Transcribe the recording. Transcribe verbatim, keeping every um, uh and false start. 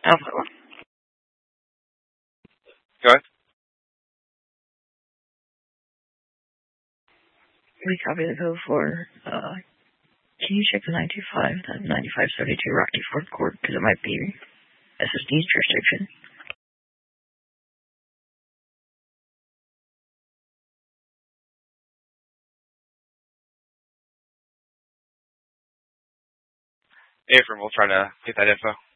Alpha one. Go ahead. We copy the code for, uh, can you check the nine two five, that ninety-five seventy-two Rocky Ford Court, because it might be S S D's jurisdiction. Affirm, we'll try to get that info.